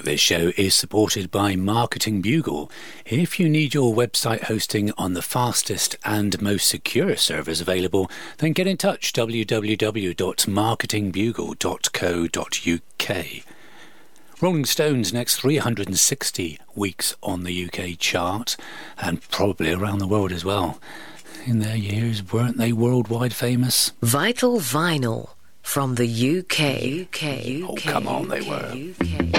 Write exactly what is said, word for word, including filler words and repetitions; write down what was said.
This show is supported by Marketing Bugle. If you need your website hosting on the fastest and most secure servers available, then get in touch, w w w dot marketing bugle dot co dot u k. Rolling Stones' next three hundred sixty weeks on the U K chart, and probably around the world as well. In their years, weren't they worldwide famous? Vital Vinyl from the U K. U K. Oh, come on, they were. U K.